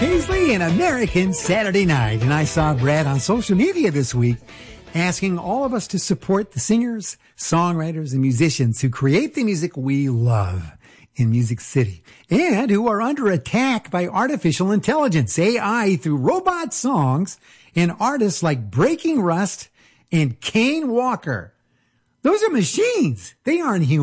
Paisley, an American Saturday Night. And I saw Brad on social media this week asking all of us to support the singers, songwriters, and musicians who create the music we love in Music City and who are under attack by artificial intelligence, AI, through robot songs and artists like Breaking Rust and Kane Walker. Those are machines. They aren't human.